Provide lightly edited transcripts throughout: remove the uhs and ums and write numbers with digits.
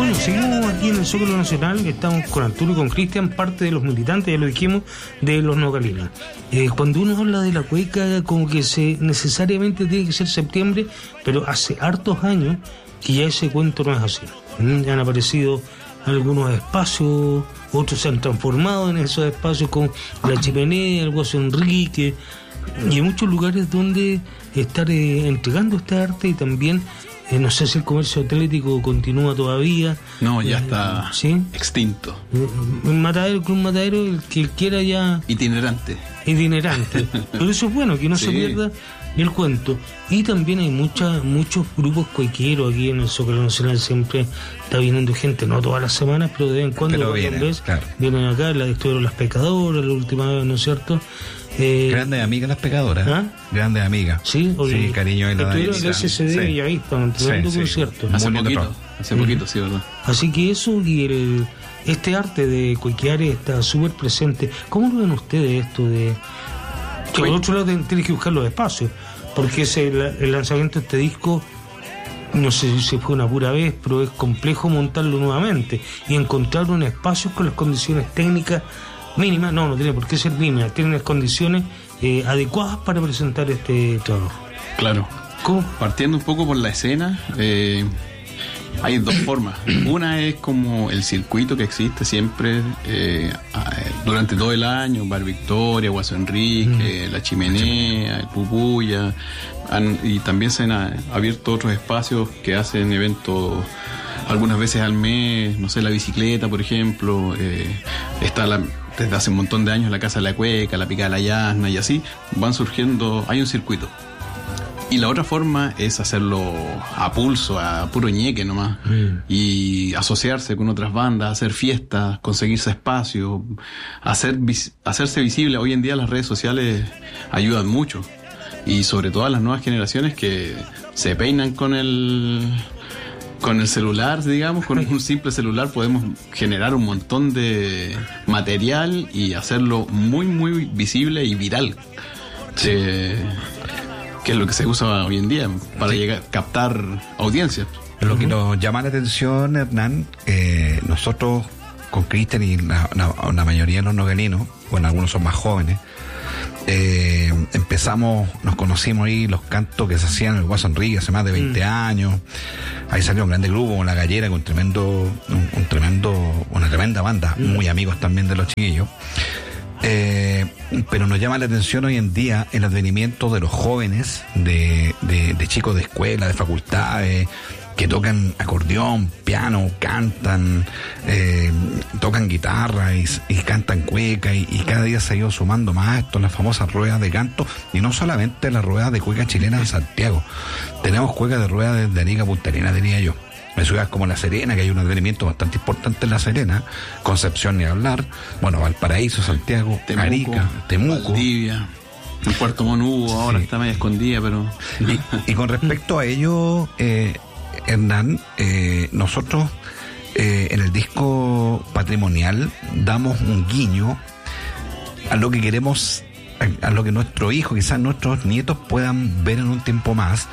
Bueno, seguimos aquí en el Zócalo Nacional, estamos con Arturo y con Cristian, parte de los militantes, ya lo dijimos, de los nogalinos. Cuando uno habla de la cueca, como que necesariamente tiene que ser septiembre, pero hace hartos años que ya ese cuento no es así. Han aparecido algunos espacios, otros se han transformado en esos espacios, con la Chimenea, el Guaso Enrique, y hay muchos lugares donde estar entregando este arte y también... no sé si el comercio atlético continúa todavía. No, ya está extinto. Un matadero, Club Matadero, el que quiera ya... Itinerante. Pero eso es bueno, que no se pierda el cuento. Y también hay muchos grupos cuequeros aquí en el Zócalo Nacional. Siempre está viniendo gente, no todas las semanas, pero de vez en cuando vienen acá, la estuvieron las pecadoras la última vez, ¿no es cierto? Grandes amigas las pecadoras. ¿Ah? Grandes amigas. Sí, cariño de la estuvieron en el SCD y ahí están, tremendo concierto. Hace poquito, sí, ¿verdad? Así que eso y este arte de cuequear está súper presente. ¿Cómo lo ven ustedes esto de...? Que por otro lado tienes que buscar los espacios, porque el lanzamiento de este disco, no sé si fue una pura vez, pero es complejo montarlo nuevamente y encontrar un espacio con las condiciones técnicas mínimas, no tiene por qué ser mínimas, tienen las condiciones adecuadas para presentar este trabajo. Claro. ¿Cómo? Partiendo un poco por la escena, hay dos formas. Una es como el circuito que existe siempre durante todo el año, Bar Victoria, Guaso Enrique, La Chimenea, el Pupuya, y también se han abierto otros espacios que hacen eventos algunas veces al mes, no sé, la bicicleta, por ejemplo, está desde hace un montón de años la Casa de la Cueca, la Picada de la Llana, y así van surgiendo, hay un circuito. Y la otra forma es hacerlo a pulso, a puro ñeque nomás, y asociarse con otras bandas, hacer fiestas, conseguirse espacio, hacerse visible. Hoy en día las redes sociales ayudan mucho, y sobre todo a las nuevas generaciones que se peinan con el celular, digamos, con un simple celular podemos generar un montón de material y hacerlo muy, muy visible y viral. Sí. Que es lo que se usa hoy en día para captar audiencia. Lo que nos llama la atención, Hernán, nosotros con Cristian y la mayoría de los nogalinos, bueno, algunos son más jóvenes, nos conocimos ahí, los cantos que se hacían en el Guaso Enrique hace más de 20 años. Ahí salió un grande grupo, La Gallera, con una tremenda banda, muy amigos también de los chiquillos. Pero nos llama la atención hoy en día el advenimiento de los jóvenes, de chicos de escuela, de facultades, que tocan acordeón, piano, cantan, tocan guitarra y cantan cueca, y cada día se ha ido sumando más esto, las famosas ruedas de canto, y no solamente las ruedas de cueca chilena de Santiago, tenemos cueca de ruedas desde Arica a Punta Arenas, diría yo. En ciudades como La Serena, que hay un advenimiento bastante importante en La Serena, Concepción ni hablar, bueno, Valparaíso, Santiago, Arica, Temuco, Valdivia, en Puerto Montt ahora está medio escondida, pero... y con respecto a ello, Hernán, nosotros en el disco patrimonial damos un guiño a lo que queremos, a lo que nuestro hijo, quizás nuestros nietos puedan ver en un tiempo más,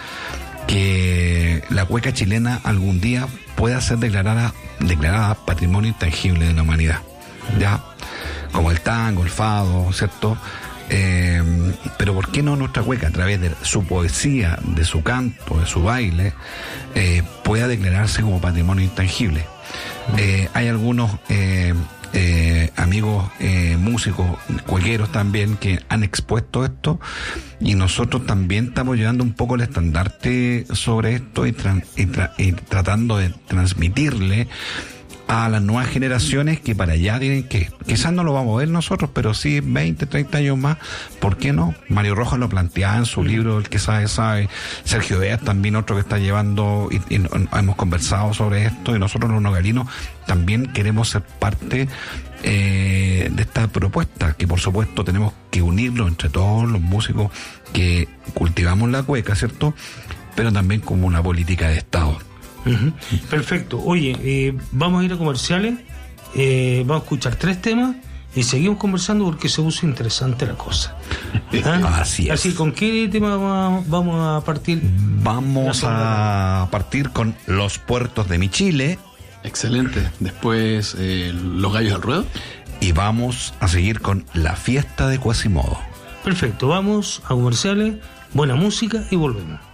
que la cueca chilena algún día pueda ser declarada patrimonio intangible de la humanidad, ya, como el tango, el fado, ¿cierto? Pero ¿por qué no nuestra cueca, a través de su poesía, de su canto, de su baile, pueda declararse como patrimonio intangible? Hay algunos amigos músicos, cuequeros también, que han expuesto esto, y nosotros también estamos llevando un poco el estandarte sobre esto y tratando de transmitirle a las nuevas generaciones que para allá tienen que, quizás no lo vamos a ver nosotros, pero sí 20, 30 años más, ¿por qué no? Mario Rojas lo planteaba en su libro El que sabe, Sergio Díaz también, otro que está llevando, y hemos conversado sobre esto, y nosotros los nogalinos también queremos ser parte de esta propuesta, que por supuesto tenemos que unirlo entre todos los músicos que cultivamos la cueca, ¿cierto? Pero también como una política de Estado. Perfecto. Oye, vamos a ir a comerciales, vamos a escuchar 3 temas y seguimos conversando porque se puso interesante la cosa. Así es. Así, ¿con qué tema vamos a partir? Vamos a partir con Los Puertos de mi Chile, Excelente. Después los gallos al ruedo. Y vamos a seguir con la fiesta de Quasimodo. Perfecto, vamos a comerciales, buena música y volvemos.